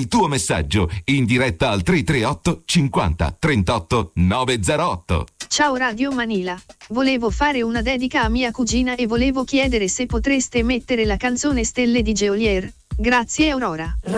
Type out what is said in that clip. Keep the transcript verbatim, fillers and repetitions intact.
tuo messaggio in diretta al tre tre otto cinquanta trentotto novecentotto. Ciao Radio Manila, volevo fare una dedica a mia cugina e volevo chiedere se potreste mettere la canzone Stelle di Geolier. Grazie Aurora.